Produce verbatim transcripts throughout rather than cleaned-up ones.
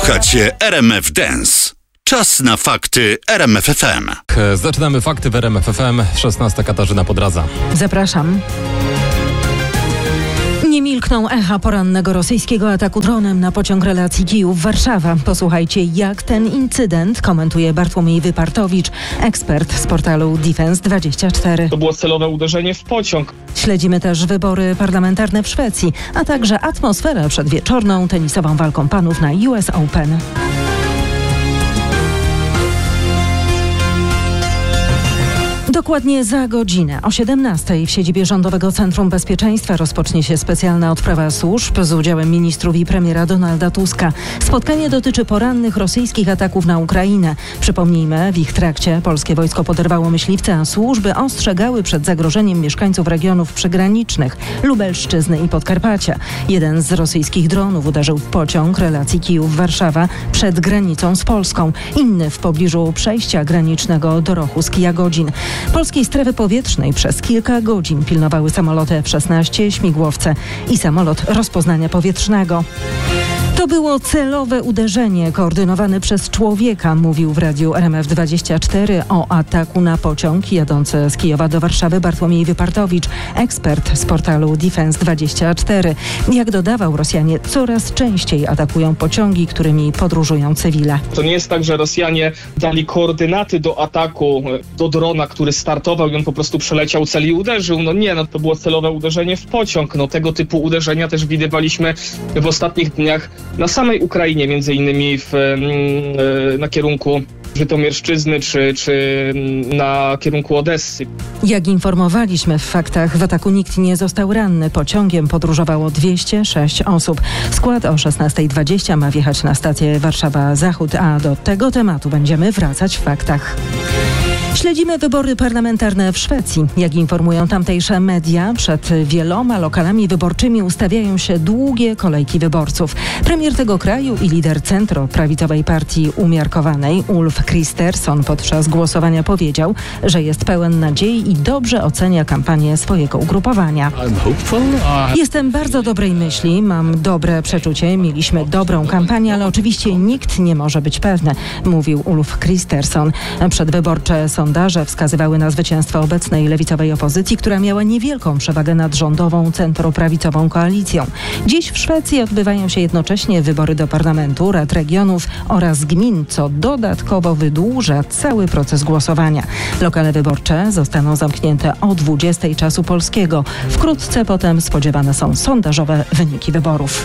Słuchacie R M F Dance. Czas na fakty R M F F M. Zaczynamy fakty w R M F F M. szesnasta Katarzyna Podradza. Zapraszam. Nie milkną echa porannego rosyjskiego ataku dronem na pociąg relacji Kijów-Warszawa. Posłuchajcie, jak ten incydent komentuje Bartłomiej Wypartowicz, ekspert z portalu Defense dwadzieścia cztery. To było celowe uderzenie w pociąg. Śledzimy też wybory parlamentarne w Szwecji, a także atmosferę przed wieczorną tenisową walką panów na U S Open. Dokładnie za godzinę o siedemnastej w siedzibie Rządowego Centrum Bezpieczeństwa rozpocznie się specjalna odprawa służb z udziałem ministrów i premiera Donalda Tuska. Spotkanie dotyczy porannych rosyjskich ataków na Ukrainę. Przypomnijmy, w ich trakcie polskie wojsko poderwało myśliwce, a służby ostrzegały przed zagrożeniem mieszkańców regionów przygranicznych, Lubelszczyzny i Podkarpacia. Jeden z rosyjskich dronów uderzył w pociąg relacji Kijów-Warszawa przed granicą z Polską. Inny w pobliżu przejścia granicznego do Rochus Jagodzin. Polskiej strefy powietrznej przez kilka godzin pilnowały samoloty F szesnaście, śmigłowce i samolot rozpoznania powietrznego. To było celowe uderzenie koordynowane przez człowieka, mówił w radiu R M F dwadzieścia cztery o ataku na pociąg jadący z Kijowa do Warszawy Bartłomiej Wypartowicz, ekspert z portalu Defense dwadzieścia cztery. Jak dodawał, Rosjanie coraz częściej atakują pociągi, którymi podróżują cywile. To nie jest tak, że Rosjanie dali koordynaty do ataku do drona, który startował i on po prostu przeleciał cel i uderzył. No nie, no to było celowe uderzenie w pociąg. No tego typu uderzenia też widywaliśmy w ostatnich dniach na samej Ukrainie, między innymi w, na kierunku Żytomierszczyzny czy, czy na kierunku Odessy. Jak informowaliśmy w faktach, w ataku nikt nie został ranny. Pociągiem podróżowało dwieście sześć osób. Skład o szesnasta dwadzieścia ma wjechać na stację Warszawa-Zachód, a do tego tematu będziemy wracać w faktach. Śledzimy wybory parlamentarne w Szwecji. Jak informują tamtejsze media, przed wieloma lokalami wyborczymi ustawiają się długie kolejki wyborców. Premier tego kraju i lider centroprawicowej partii umiarkowanej, Ulf Kristersson, podczas głosowania powiedział, że jest pełen nadziei i dobrze ocenia kampanię swojego ugrupowania. Jestem bardzo dobrej myśli, mam dobre przeczucie, mieliśmy dobrą kampanię, ale oczywiście nikt nie może być pewny, mówił Ulf Kristersson. Przedwyborcze sondaże wskazywały na zwycięstwo obecnej lewicowej opozycji, która miała niewielką przewagę nad rządową centroprawicową koalicją. Dziś w Szwecji odbywają się jednocześnie wybory do parlamentu, rad regionów oraz gmin, co dodatkowo wydłuża cały proces głosowania. Lokale wyborcze zostaną zamknięte o dwudziestej czasu polskiego. Wkrótce potem spodziewane są sondażowe wyniki wyborów.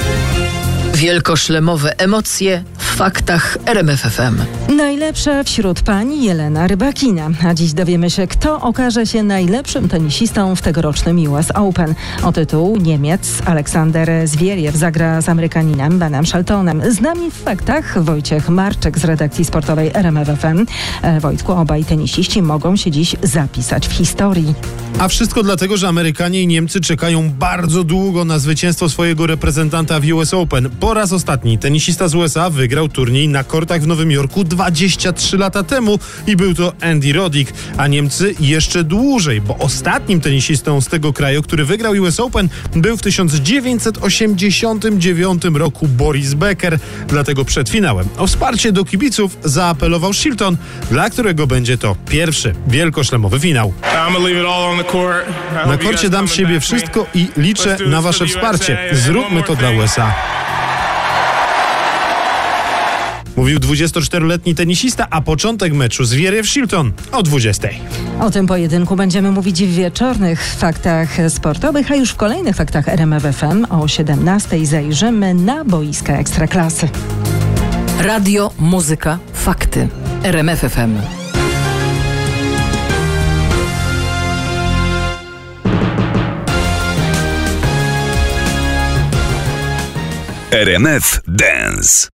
Wielkoszlemowe emocje w faktach R M F F M. Najlepsza wśród pań Jelena Rybakina. A dziś dowiemy się, kto okaże się najlepszym tenisistą w tegorocznym U S Open. O tytuł Niemiec Aleksander Zwieriew zagra z Amerykaninem Benem Sheltonem. Z nami w faktach Wojciech Marczek z redakcji sportowej R M F F M. E, Wojtku, obaj tenisiści mogą się dziś zapisać w historii. A wszystko dlatego, że Amerykanie i Niemcy czekają bardzo długo na zwycięstwo swojego reprezentanta w U S Open. Po raz ostatni tenisista z U S A wygrał turniej na kortach w Nowym Jorku dwadzieścia trzy lata temu i był to Andy Roddick, a Niemcy jeszcze dłużej, bo ostatnim tenisistą z tego kraju, który wygrał U S Open, był w tysiąc dziewięćset osiemdziesiątym dziewiątym roku Boris Becker. Dlatego przed finałem o wsparcie do kibiców zaapelował Shilton, dla którego będzie to pierwszy wielkoszlemowy finał. Na korcie dam z siebie wszystko i liczę na wasze wsparcie. Zróbmy to dla U S A. Mówił dwudziestoczteroletni tenisista, a początek meczu Zwieriew-Shilton o dwudziestej. O tym pojedynku będziemy mówić w wieczornych faktach sportowych, a już w kolejnych faktach R M F F M o siedemnastej zajrzymy na boiska Ekstraklasy. Radio, muzyka, fakty. R M F F M. R M F Dance.